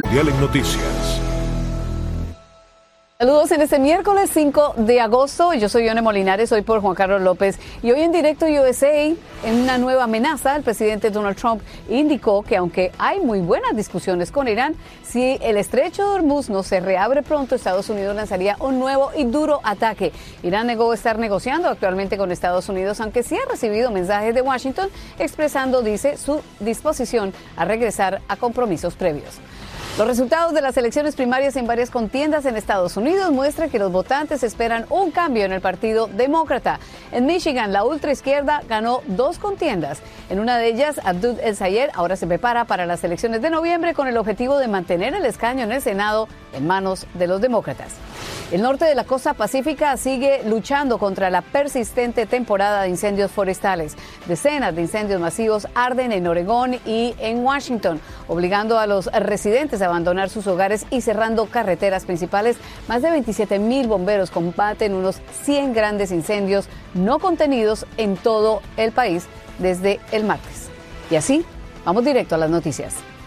Mundial en Noticias. Saludos en este miércoles 5 de agosto. Yo soy Yone Molinares, hoy por Juan Carlos López. Y hoy en Directo USA, en una nueva amenaza, el presidente Donald Trump indicó que aunque hay muy buenas discusiones con Irán, si el estrecho de Hormuz no se reabre pronto, Estados Unidos lanzaría un nuevo y duro ataque. Irán negó estar negociando actualmente con Estados Unidos, aunque sí ha recibido mensajes de Washington expresando, dice, su disposición a regresar a compromisos previos. Los resultados de las elecciones primarias en varias contiendas en Estados Unidos muestran que los votantes esperan un cambio en el Partido Demócrata. En Michigan, la ultraizquierda ganó 2 contiendas. En una de ellas, Abdul El-Sayed ahora se prepara para las elecciones de noviembre con el objetivo de mantener el escaño en el Senado en manos de los demócratas. El norte de la costa pacífica sigue luchando contra la persistente temporada de incendios forestales. Decenas de incendios masivos arden en Oregón y en Washington, obligando a los residentes a abandonar sus hogares y cerrando carreteras principales. Más de 27,000 bomberos combaten unos 100 grandes incendios no contenidos en todo el país desde el martes. Y así, vamos directo a las noticias.